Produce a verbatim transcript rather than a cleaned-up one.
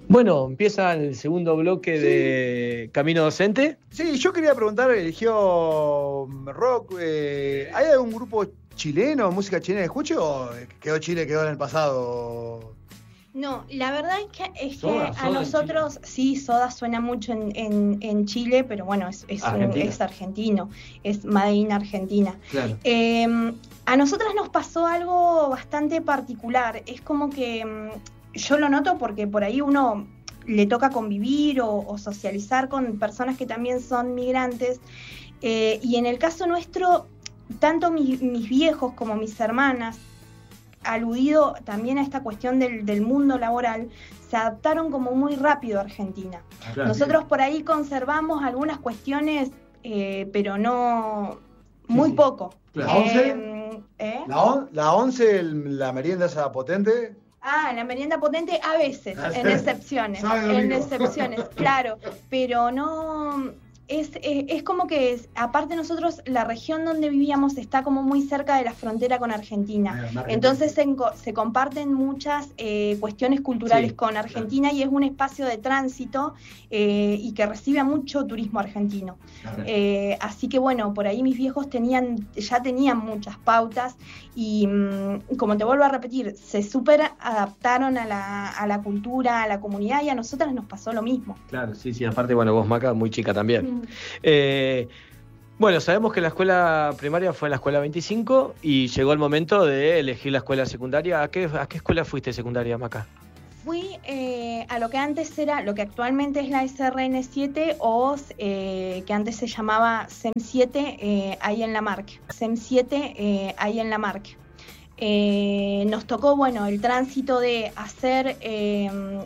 Bueno, empieza el segundo bloque sí. de Camino Docente. Sí, yo quería preguntar, eligió rock, eh, ¿hay algún grupo chileno, música chilena que escuche o quedó Chile, quedó en el pasado? No, la verdad es que, es que Soda, a Soda nosotros, sí, Soda suena mucho en, en, en Chile, pero bueno, es, es, un, es argentino, es Made in Argentina. Claro. Eh, a nosotras nos pasó algo bastante particular, es como que yo lo noto porque por ahí uno le toca convivir o, o socializar con personas que también son migrantes, eh, y en el caso nuestro, tanto mi, mis viejos como mis hermanas, aludido también a esta cuestión del, del mundo laboral, se adaptaron como muy rápido a Argentina. Claro. Nosotros por ahí conservamos algunas cuestiones, eh, pero no muy sí, sí. poco. ¿La once? Eh, ¿eh? ¿La, on, ¿La once, la merienda esa potente? Ah, la merienda potente a veces, en excepciones, en excepciones, claro, pero no... Es, es, es como que, es, aparte nosotros, la región donde vivíamos está como muy cerca de la frontera con Argentina. Ah, entonces se, se comparten muchas eh, cuestiones culturales sí, con Argentina, claro. Y es un espacio de tránsito eh, y que recibe mucho turismo argentino. Claro. Eh, así que bueno, por ahí mis viejos tenían, ya tenían muchas pautas y mmm, como te vuelvo a repetir, se súper adaptaron a la, a la cultura, a la comunidad, y a nosotras nos pasó lo mismo. Claro, sí, sí, aparte, bueno, vos, Maca, muy chica también. Mm. Eh, bueno, sabemos que la escuela primaria fue la escuela veinticinco y llegó el momento de elegir la escuela secundaria. ¿A qué, a qué escuela fuiste secundaria, Maca? Fui eh, a lo que antes era, lo que actualmente es la S R N siete o eh, que antes se llamaba S E M siete, eh, ahí en Lamarque. S E M siete, eh, ahí en Lamarque. Eh, nos tocó, bueno, el tránsito de hacer eh,